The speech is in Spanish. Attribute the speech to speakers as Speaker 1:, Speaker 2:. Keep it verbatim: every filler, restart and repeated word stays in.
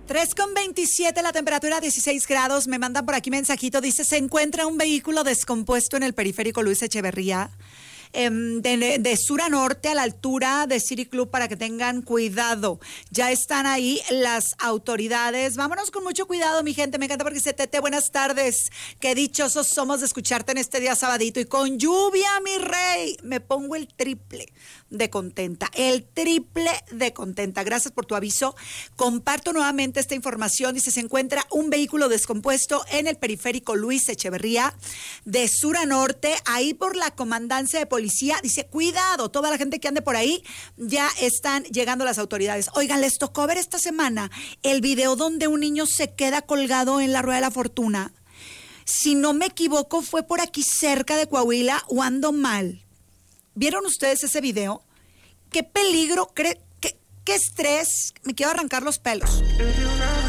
Speaker 1: tres con veintisiete, la temperatura dieciséis grados. Me mandan por aquí mensajito. Dice, se encuentra un vehículo descompuesto en el periférico Luis Echeverría, eh, de, de sur a norte, a la altura de City Club, para que tengan cuidado. Ya están ahí las autoridades. Vámonos con mucho cuidado, mi gente. Me encanta porque dice, Tete, buenas tardes. Qué dichosos somos de escucharte en este día sabadito. Y con lluvia, mi rey, me pongo el triple de contenta, el triple de contenta. Gracias por tu aviso. Comparto nuevamente esta información. Dice, se encuentra un vehículo descompuesto en el periférico Luis Echeverría, de sur a norte, ahí por la comandancia de policía. Dice, cuidado, toda la gente que ande por ahí, ya están llegando las autoridades. Oigan, les tocó ver esta semana el video donde un niño se queda colgado en la rueda de la fortuna. Si no me equivoco, fue por aquí cerca de Coahuila, o ando mal. ¿Vieron ustedes ese video? ¿Qué peligro, qué, qué estrés? Me quiero arrancar los pelos.